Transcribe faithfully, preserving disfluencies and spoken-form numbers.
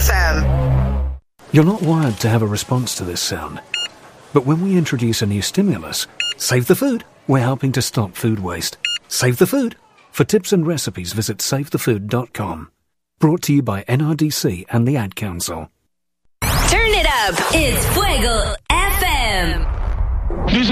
F M. You're not wired to have a response to this sound. But when we introduce a new stimulus, save the food, we're helping to stop food waste. Save the food. For tips and recipes, visit save the food dot com. Brought to you by N R D C and the Ad Council. Turn it up. It's Fuego F M.